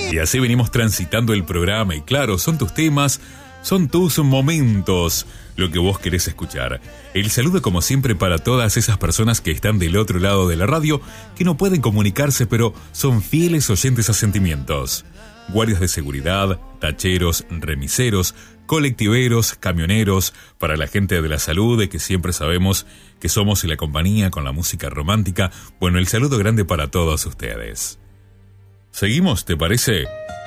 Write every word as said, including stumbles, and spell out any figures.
Y así venimos transitando el programa y claro, son tus temas, son tus momentos, lo que vos querés escuchar. El saludo como siempre para todas esas personas que están del otro lado de la radio, que no pueden comunicarse pero son fieles oyentes a Sentimientos. Guardias de seguridad, tacheros, remiseros, colectiveros, camioneros, para la gente de la salud, de que siempre sabemos que somos la compañía con la música romántica. Bueno, el saludo grande para todos ustedes. ¿Seguimos, te parece?